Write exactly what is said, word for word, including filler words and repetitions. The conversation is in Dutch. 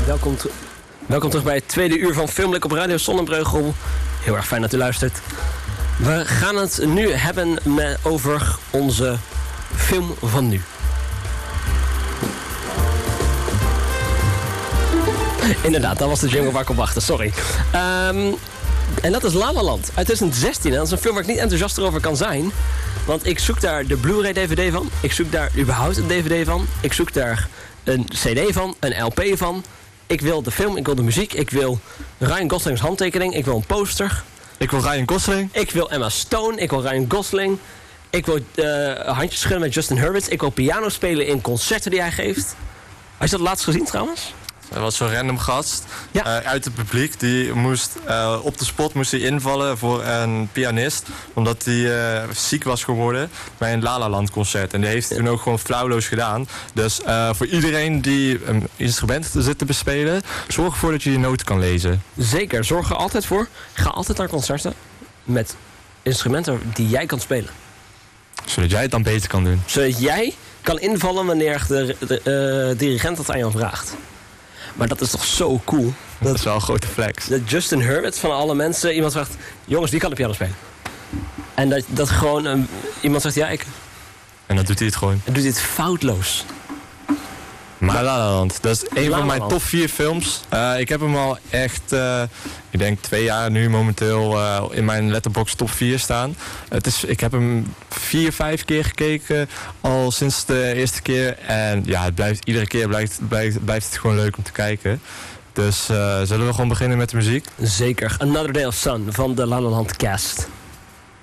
Welkom, te- welkom terug bij het tweede uur van Filmblik op Radio Zonnebreugel. Heel erg fijn dat u luistert. We gaan het nu hebben met, over onze film van nu. Inderdaad, dat was de jingle waar ik op wachtte, sorry. Um, en dat is La La Land uit twintig zestien. En dat is een film waar ik niet enthousiaster over kan zijn. Want ik zoek daar de Blu-ray D V D van. Ik zoek daar überhaupt een D V D van. Ik zoek daar een C D van, een L P van. Ik wil de film, ik wil de muziek. Ik wil Ryan Gosling's handtekening. Ik wil een poster. Ik wil Ryan Gosling. Ik wil Emma Stone. Ik wil Ryan Gosling. Ik wil uh, handjes schudden met Justin Hurwitz. Ik wil piano spelen in concerten die hij geeft. Had je dat laatst gezien trouwens? Er was zo'n random gast Ja. uh, uit het publiek. Die moest uh, op de spot moest hij invallen voor een pianist. Omdat hij uh, ziek was geworden bij een La La Land concert. En die heeft hij toen ook gewoon flauwloos gedaan. Dus uh, voor iedereen die een instrument zit te bespelen, zorg ervoor dat je je noten kan lezen. Zeker, zorg er altijd voor. Ga altijd naar concerten met instrumenten die jij kan spelen. Zodat jij het dan beter kan doen. Zodat jij kan invallen wanneer de, de uh, dirigent dat aan jou vraagt. Maar dat is toch zo cool. Dat, dat is wel een grote flex. Dat Justin Hurwitz van alle mensen, iemand vraagt, jongens, wie kan de piano spelen? En dat, dat gewoon um, iemand zegt, ja, ik. En dan doet hij het gewoon. En doet hij het foutloos. Maar La La Land, dat is een La van La mijn Land. top vier films. Uh, ik heb hem al echt, uh, ik denk twee jaar nu momenteel uh, in mijn Letterboxd top vier staan. Het is, ik heb hem vier, vijf keer gekeken al sinds de eerste keer. En ja, het blijft, iedere keer blijft, blijft, blijft het gewoon leuk om te kijken. Dus uh, zullen we gewoon beginnen met de muziek? Zeker. Another Day of Sun van de La La Land cast.